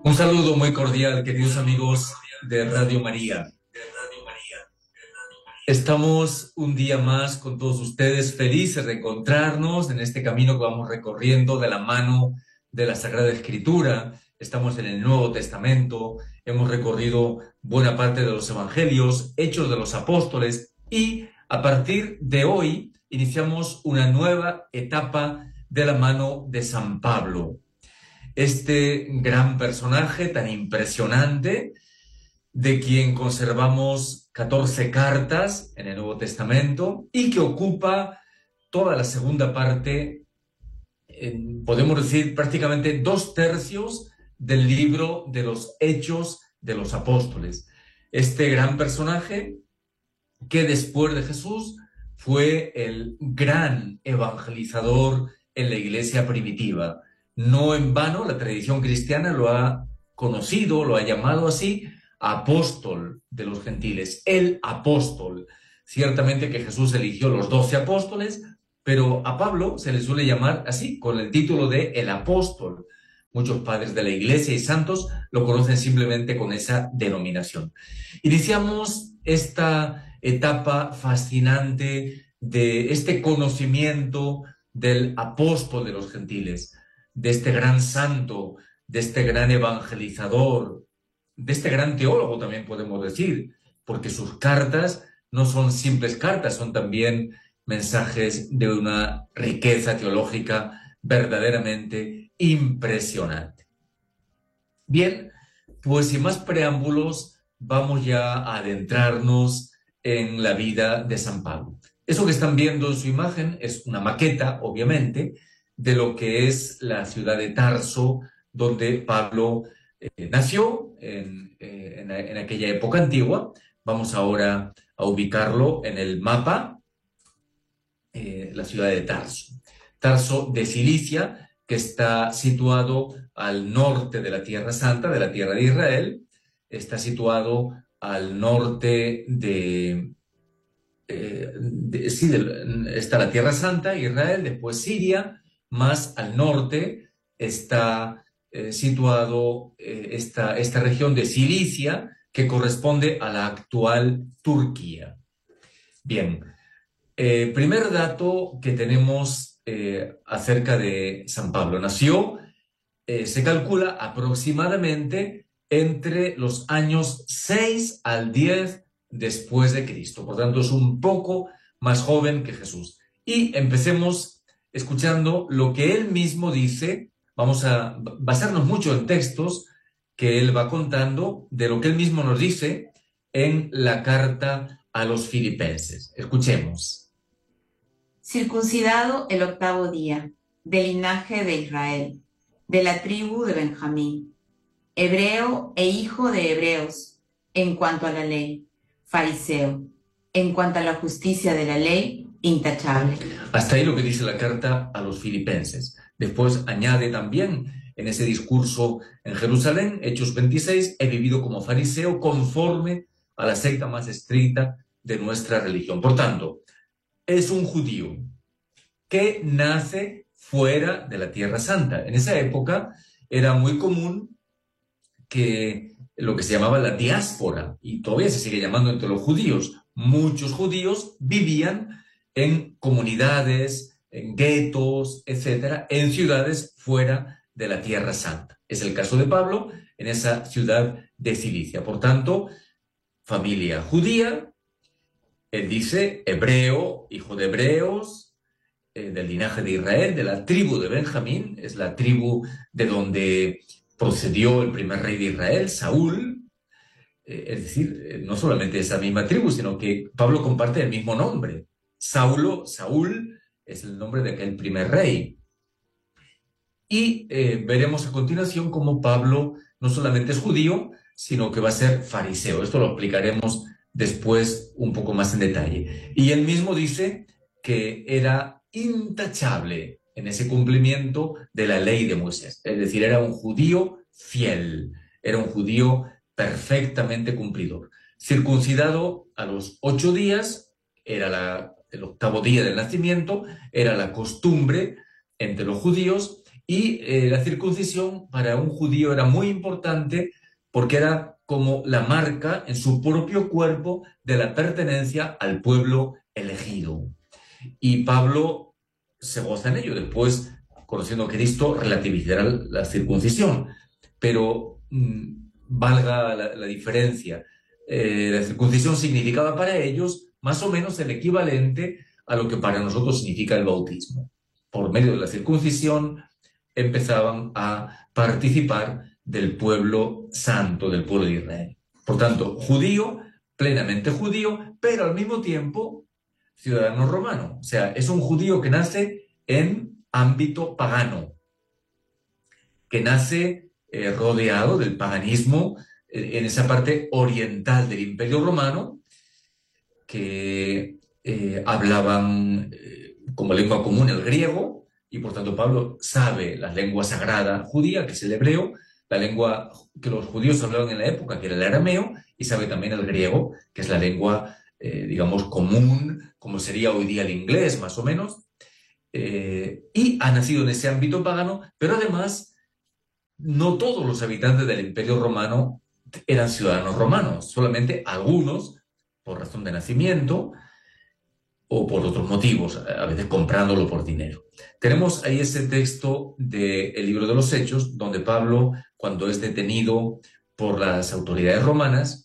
Un saludo muy cordial, queridos amigos de Radio María. Estamos un día más con todos ustedes, felices de encontrarnos en este camino que vamos recorriendo de la mano de la Sagrada Escritura. Estamos en el Nuevo Testamento, hemos recorrido buena parte de los Evangelios, Hechos de los Apóstoles y a partir de hoy iniciamos una nueva etapa de la mano de San Pablo. Este gran personaje tan impresionante, de quien conservamos 14 cartas en el Nuevo Testamento y que ocupa toda la segunda parte, podemos decir prácticamente 2/3 del libro de los Hechos de los Apóstoles. Este gran personaje que después de Jesús fue el gran evangelizador en la iglesia primitiva. No en vano la tradición cristiana lo ha conocido, lo ha llamado así, apóstol de los gentiles, el apóstol. Ciertamente que Jesús eligió los 12 apóstoles, pero a Pablo se le suele llamar así, con el título de el apóstol. Muchos padres de la iglesia y santos lo conocen simplemente con esa denominación. Iniciamos esta etapa fascinante de este conocimiento del apóstol de los gentiles, de este gran santo, de este gran evangelizador, de este gran teólogo también podemos decir, porque sus cartas no son simples cartas, son también mensajes de una riqueza teológica verdaderamente impresionante. Bien, pues sin más preámbulos, vamos ya a adentrarnos en la vida de San Pablo. Eso que están viendo en su imagen es una maqueta, obviamente, de lo que es la ciudad de Tarso, donde Pablo nació en aquella época antigua. Vamos ahora a ubicarlo en el mapa, la ciudad de Tarso. Tarso de Cilicia, que está situado al norte de la Tierra Santa, de la tierra de Israel, está situado al norte está la Tierra Santa, Israel, después Siria, más al norte está situado esta región de Cilicia, que corresponde a la actual Turquía. Bien, primer dato que tenemos acerca de San Pablo. Nació, se calcula aproximadamente entre los años 6 al 10 después de Cristo. Por tanto, es un poco más joven que Jesús. Y empecemos escuchando lo que él mismo dice. Vamos a basarnos mucho en textos que él va contando de lo que él mismo nos dice en la carta a los Filipenses. Escuchemos. Circuncidado el 8º día, del linaje de Israel, de la tribu de Benjamín, hebreo e hijo de hebreos, en cuanto a la ley, fariseo, en cuanto a la justicia de la ley, intachable. Hasta ahí lo que dice la carta a los Filipenses. Después añade también en ese discurso en Jerusalén, Hechos 26, he vivido como fariseo conforme a la secta más estricta de nuestra religión. Por tanto, es un judío que nace fuera de la Tierra Santa. En esa época era muy común que lo que se llamaba la diáspora, y todavía se sigue llamando entre los judíos, muchos judíos vivían en comunidades, en guetos, etcétera, en ciudades fuera de la Tierra Santa. Es el caso de Pablo en esa ciudad de Cilicia. Por tanto, familia judía. Él dice, hebreo, hijo de hebreos, del linaje de Israel, de la tribu de Benjamín, es la tribu de donde procedió el primer rey de Israel, Saúl. Es decir, no solamente esa misma tribu, sino que Pablo comparte el mismo nombre. Saúl es el nombre de aquel primer rey. Y veremos a continuación cómo Pablo no solamente es judío, sino que va a ser fariseo. Esto lo explicaremos después un poco más en detalle. Y él mismo dice que era intachable en ese cumplimiento de la ley de Moisés. Es decir, era un judío fiel, era un judío perfectamente cumplidor. Circuncidado a los 8 días, era el 8º día del nacimiento, era la costumbre entre los judíos, Y la circuncisión para un judío era muy importante porque era como la marca en su propio cuerpo de la pertenencia al pueblo elegido. Y Pablo se goza en ello. Después, conociendo a Cristo, relativizará la circuncisión. Pero valga la diferencia. La circuncisión significaba para ellos más o menos el equivalente a lo que para nosotros significa el bautismo. Por medio de la circuncisión empezaban a participar del pueblo santo, del pueblo de Israel. Por tanto, judío, plenamente judío, pero al mismo tiempo ciudadano romano. O sea, es un judío que nace en ámbito pagano, que nace rodeado del paganismo en esa parte oriental del Imperio Romano, que hablaban como lengua común el griego, y por tanto Pablo sabe la lengua sagrada judía, que es el hebreo, la lengua que los judíos hablaban en la época, que era el arameo, y sabe también el griego, que es la lengua, digamos, común, como sería hoy día el inglés, más o menos, y ha nacido en ese ámbito pagano, pero además no todos los habitantes del Imperio Romano eran ciudadanos romanos, solamente algunos, por razón de nacimiento, o por otros motivos, a veces comprándolo por dinero. Tenemos ahí ese texto del libro de los Hechos, donde Pablo, cuando es detenido por las autoridades romanas,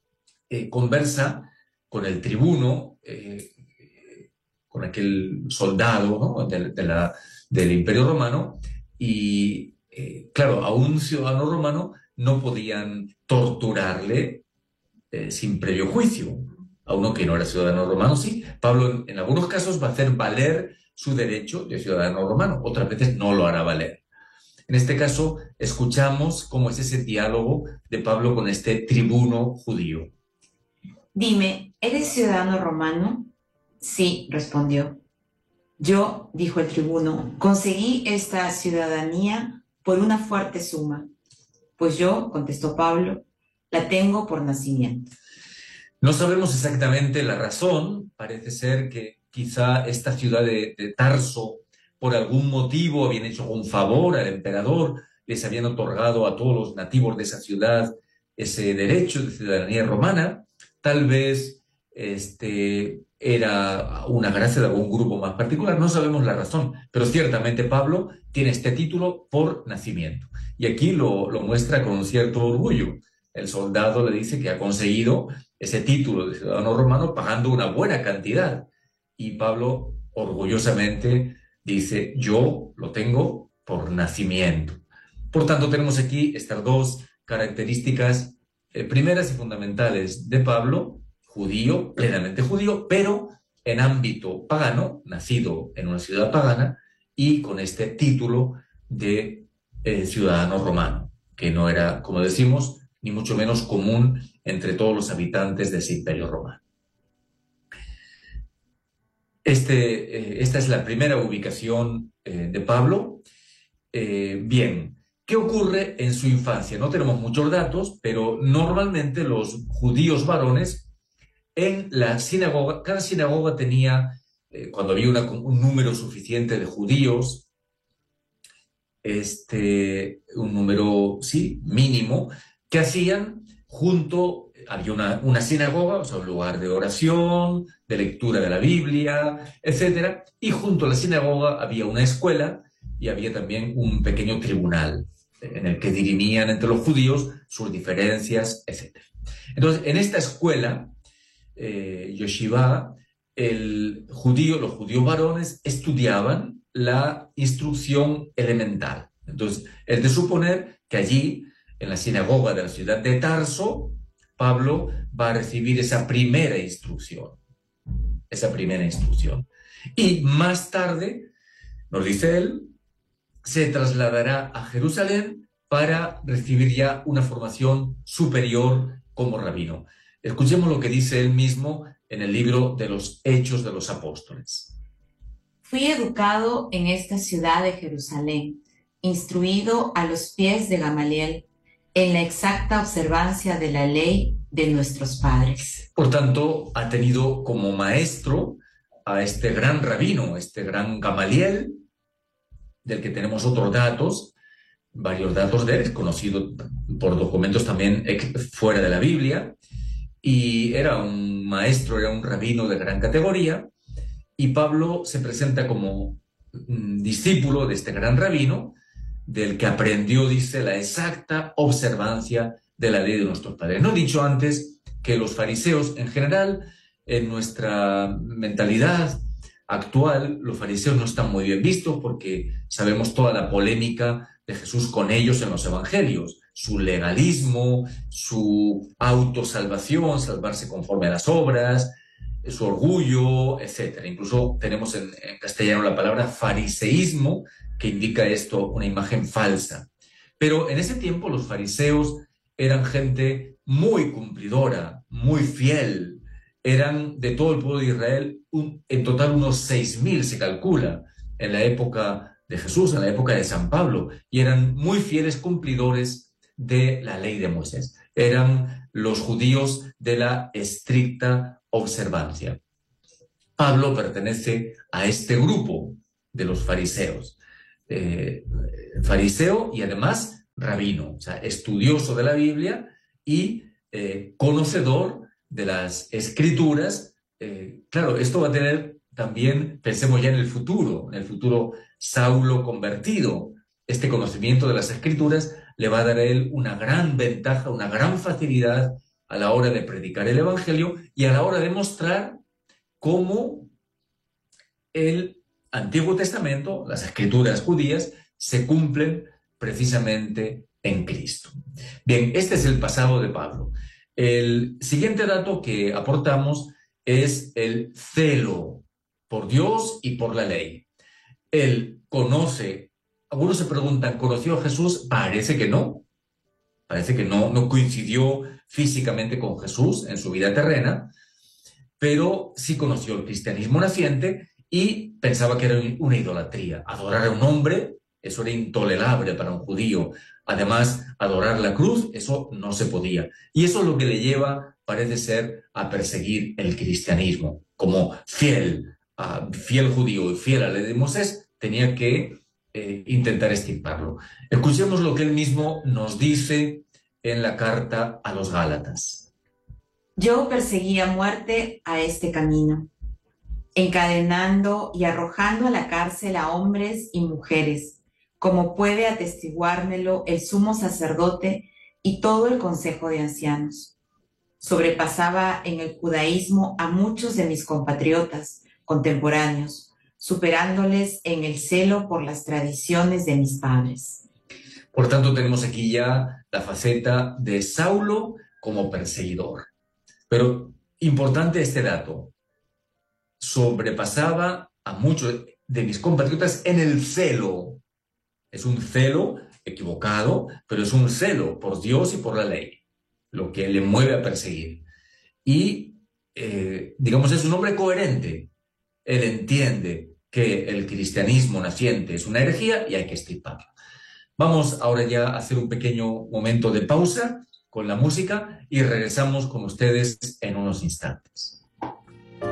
conversa con el tribuno, con aquel soldado, ¿no?, del Imperio Romano, y claro, a un ciudadano romano no podían torturarle sin previo juicio. A uno que no era ciudadano romano, sí. Pablo en algunos casos va a hacer valer su derecho de ciudadano romano, otras veces no lo hará valer. En este caso, escuchamos cómo es ese diálogo de Pablo con este tribuno judío. Dime, ¿eres ciudadano romano? Sí, respondió. Yo, dijo el tribuno, conseguí esta ciudadanía por una fuerte suma. Pues yo, contestó Pablo, la tengo por nacimiento. No sabemos exactamente la razón. Parece ser que quizá esta ciudad de Tarso, por algún motivo, habían hecho un favor al emperador, les habían otorgado a todos los nativos de esa ciudad ese derecho de ciudadanía romana. Tal vez era una gracia de algún grupo más particular, no sabemos la razón, pero ciertamente Pablo tiene este título por nacimiento. Y aquí lo muestra con un cierto orgullo. El soldado le dice que ha conseguido ese título de ciudadano romano pagando una buena cantidad. Y Pablo orgullosamente dice, yo lo tengo por nacimiento. Por tanto, tenemos aquí estas dos características primeras y fundamentales de Pablo, judío, plenamente judío, pero en ámbito pagano, nacido en una ciudad pagana y con este título de ciudadano romano, que no era, como decimos, ni mucho menos común entre todos los habitantes de ese imperio romano. Esta es la primera ubicación de Pablo. Bien, ¿qué ocurre en su infancia? No tenemos muchos datos, pero normalmente los judíos varones en la sinagoga, cada sinagoga tenía, cuando había un número suficiente de judíos, un número, sí, mínimo, ¿qué hacían? Había una sinagoga, o sea, un lugar de oración, de lectura de la Biblia, etc. Y junto a la sinagoga había una escuela y había también un pequeño tribunal en el que dirimían entre los judíos sus diferencias, etc. Entonces, en esta escuela, Yeshiva, los judíos varones estudiaban la instrucción elemental. Entonces, es de suponer que allí, en la sinagoga de la ciudad de Tarso, Pablo va a recibir esa primera instrucción. Y más tarde, nos dice él, se trasladará a Jerusalén para recibir ya una formación superior como rabino. Escuchemos lo que dice él mismo en el libro de los Hechos de los Apóstoles. Fui educado en esta ciudad de Jerusalén, instruido a los pies de Gamaliel, en la exacta observancia de la ley de nuestros padres. Por tanto, ha tenido como maestro a este gran rabino, este gran Gamaliel, del que tenemos otros datos, varios datos de él, es conocido por documentos también fuera de la Biblia, y era un maestro, era un rabino de gran categoría, y Pablo se presenta como discípulo de este gran rabino, del que aprendió, dice, la exacta observancia de la ley de nuestros padres. No he dicho antes que los fariseos en general, en nuestra mentalidad actual, los fariseos no están muy bien vistos porque sabemos toda la polémica de Jesús con ellos en los evangelios, su legalismo, su autosalvación, salvarse conforme a las obras, su orgullo, etc. Incluso tenemos en castellano la palabra fariseísmo, que indica esto, una imagen falsa. Pero en ese tiempo los fariseos eran gente muy cumplidora, muy fiel. Eran de todo el pueblo de Israel, en total unos 6.000 se calcula, en la época de Jesús, en la época de San Pablo, y eran muy fieles cumplidores de la ley de Moisés. Eran los judíos de la estricta observancia. Pablo pertenece a este grupo de los fariseos. Fariseo y además rabino, o sea, estudioso de la Biblia y conocedor de las escrituras. Claro, esto va a tener también, pensemos ya en el futuro Saulo convertido. Este conocimiento de las escrituras le va a dar a él una gran ventaja, una gran facilidad a la hora de predicar el evangelio y a la hora de mostrar cómo el Antiguo Testamento, las escrituras judías, se cumplen precisamente en Cristo. Bien, este es el pasado de Pablo. El siguiente dato que aportamos es el celo por Dios y por la ley. Él conoce, algunos se preguntan, ¿conoció a Jesús? Parece que no coincidió físicamente con Jesús en su vida terrena, pero sí conoció el cristianismo naciente y pensaba que era una idolatría. Adorar a un hombre, eso era intolerable para un judío. Además, adorar la cruz, eso no se podía. Y eso es lo que le lleva, parece ser, a perseguir el cristianismo. Como fiel judío y fiel a la ley de Moisés, tenía que intentar extirparlo. Escuchemos lo que él mismo nos dice en la carta a los Gálatas. Yo perseguí a muerte a este camino, encadenando y arrojando a la cárcel a hombres y mujeres, como puede atestiguármelo el sumo sacerdote y todo el consejo de ancianos. Sobrepasaba en el judaísmo a muchos de mis compatriotas contemporáneos, superándoles en el celo por las tradiciones de mis padres. Por tanto, tenemos aquí ya la faceta de Saulo como perseguidor. Pero importante este dato, sobrepasaba a muchos de mis compatriotas en el celo. Es un celo equivocado, pero es un celo por Dios y por la ley, lo que le mueve a perseguir. Y, digamos, es un hombre coherente. Él entiende que el cristianismo naciente es una herejía y hay que extirparlo. Vamos ahora ya a hacer un pequeño momento de pausa con la música y regresamos con ustedes en unos instantes.